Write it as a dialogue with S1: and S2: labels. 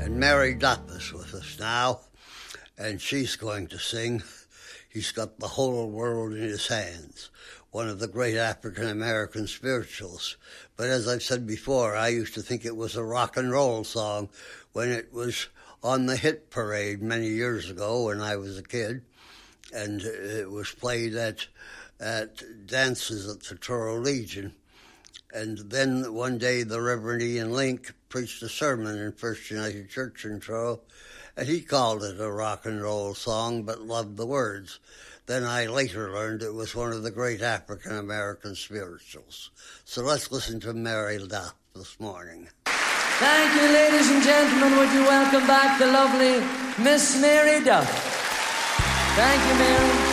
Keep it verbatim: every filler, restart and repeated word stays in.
S1: And Mary Duff is with us now, and she's going to sing He's Got the Whole World in His Hands, one of the great African-American spirituals. But as I've said before, I used to think it was a rock and roll song when it was on the hit parade many years ago when I was a kid, and it was played at, at dances at the Toro Legion. And then one day the Reverend Ian Link preached a sermon in First United Church in Truro, and he called it a rock and roll song, but loved the words. Then I later learned it was one of the great African-American spirituals. So let's listen to Mary Duff this morning.
S2: Thank you, ladies and gentlemen. Would you welcome back the lovely Miss Mary Duff? Thank you, Mary.